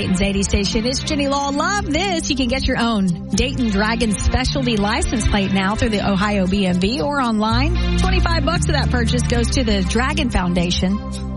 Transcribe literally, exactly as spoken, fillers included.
Dayton's eighty station. It's Jenny Law. Love this. You can get your own Dayton Dragon specialty license plate now through the Ohio B M V or online. twenty-five bucks of that purchase goes to the Dragon Foundation.